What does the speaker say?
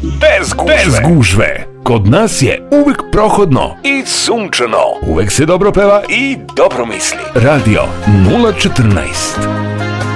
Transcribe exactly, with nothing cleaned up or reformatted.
Bez gužve. Bez gužve. Kod nas je uvek prohodno I sunčano. Uvek se dobro peva I dobro misli. Radio nula četrnaest.